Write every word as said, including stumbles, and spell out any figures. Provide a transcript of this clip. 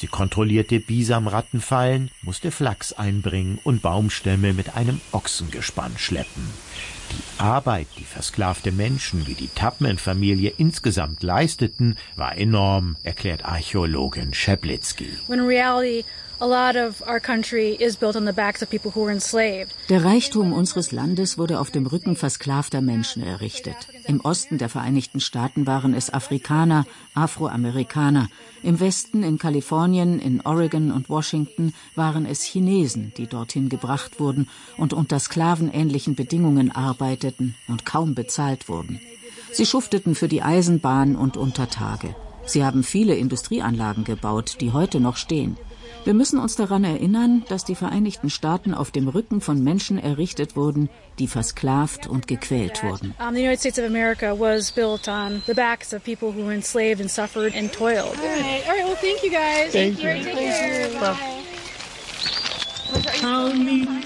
Sie kontrollierte Bisamrattenfallen, musste Flachs einbringen und Baumstämme mit einem Ochsengespann schleppen. Die Arbeit, die versklavte Menschen wie die Tubman-Familie insgesamt leisteten, war enorm, erklärt Archäologin Schablitzky. Der Reichtum unseres Landes wurde auf dem Rücken versklavter Menschen errichtet. Im Osten der Vereinigten Staaten waren es Afrikaner, Afroamerikaner. Im Westen, in Kalifornien, in Oregon und Washington, waren es Chinesen, die dorthin gebracht wurden und unter sklavenähnlichen Bedingungen arbeiteten und kaum bezahlt wurden. Sie schufteten für die Eisenbahn und unter Tage. Sie haben viele Industrieanlagen gebaut, die heute noch stehen. Wir müssen uns daran erinnern, dass die Vereinigten Staaten auf dem Rücken von Menschen errichtet wurden, die versklavt und gequält wurden. Um, the United States of America was built on the backs of people who were enslaved and suffered and toiled. All right, all right. Well, thank you guys. Thank you. Take care. Bye.